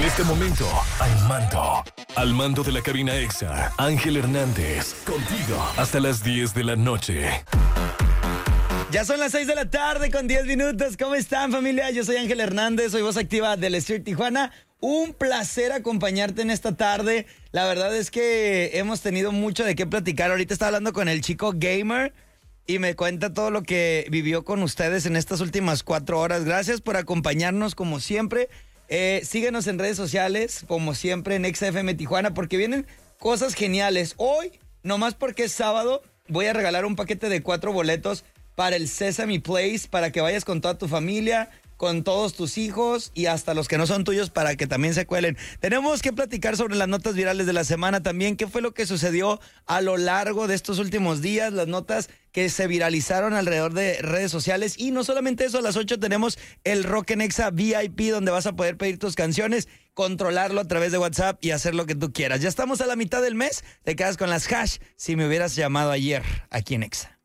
este momento, al mando de la cabina EXA, Ángel Hernández, contigo hasta las 10 de la noche. Ya son las 6 de la tarde con 10 minutos. ¿Cómo están, familia? Yo soy Ángel Hernández, soy voz activa del Street Tijuana. Un placer acompañarte en esta tarde. La verdad es que hemos tenido mucho de qué platicar. Ahorita estaba hablando con el chico gamer y me cuenta todo lo que vivió con ustedes en estas últimas 4 horas. Gracias por acompañarnos como siempre. Síguenos en redes sociales, como siempre en XFM Tijuana, porque vienen cosas geniales. Hoy, nomás porque es sábado, voy a regalar un paquete de 4 boletos para el Sesame Place, para que vayas con toda tu familia, con todos tus hijos y hasta los que no son tuyos para que también se cuelen. Tenemos que platicar sobre las notas virales de la semana también. ¿Qué fue lo que sucedió a lo largo de estos últimos días? Las notas que se viralizaron alrededor de redes sociales. Y no solamente eso, a las 8 tenemos el Rock en Exa VIP, donde vas a poder pedir tus canciones, controlarlo a través de WhatsApp y hacer lo que tú quieras. Ya estamos a la mitad del mes. Te quedas con las hash si me hubieras llamado ayer aquí en Exa.